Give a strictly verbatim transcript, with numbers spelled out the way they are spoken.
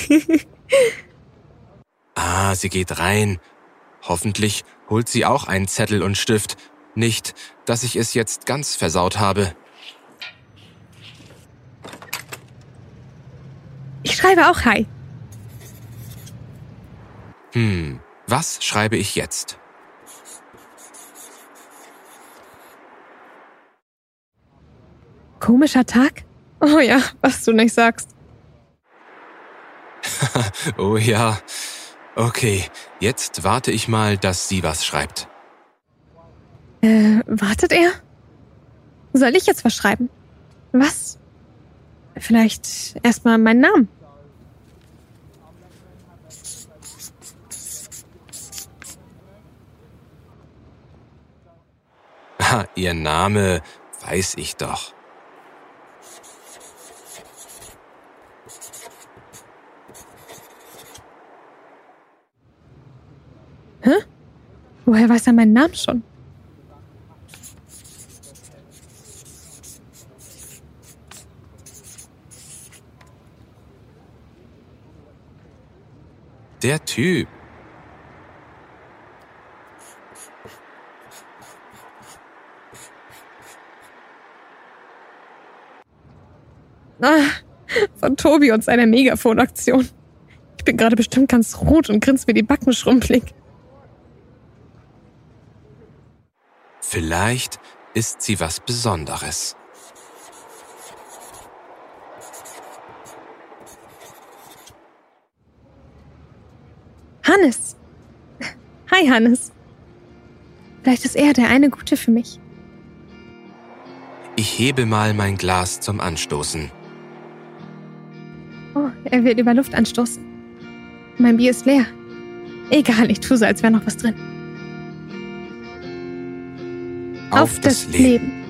Ah, sie geht rein. Hoffentlich holt sie auch einen Zettel und Stift. Nicht, dass ich es jetzt ganz versaut habe. Ich schreibe auch Hi. Hm, was schreibe ich jetzt? Komischer Tag? Oh ja, was du nicht sagst. Oh ja. Okay, jetzt warte ich mal, dass sie was schreibt. Äh, wartet er? Soll ich jetzt was schreiben? Was? Vielleicht erstmal meinen Namen. Ha, ihr Name weiß ich doch. Hä? Woher weiß er meinen Namen schon? Der Typ. Ah, von Tobi und seiner Megafon-Aktion. Ich bin gerade bestimmt ganz rot und grinse mir die Backen schrumpelig. Vielleicht ist sie was Besonderes. Hannes. Hi, Hannes. Vielleicht ist er der eine Gute für mich. Ich hebe mal mein Glas zum Anstoßen. Oh, er wird über Luft anstoßen. Mein Bier ist leer. Egal, ich tue so, als wäre noch was drin. Auf, Auf das, das Leben. Leben.